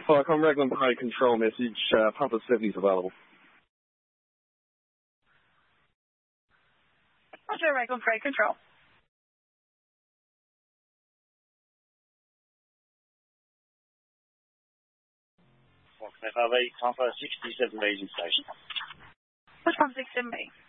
Flycom Raglan Party Control message, Papa 70 is available. Roger, Raglan Party Control. FRV, Papa 67B in station. What's 167B?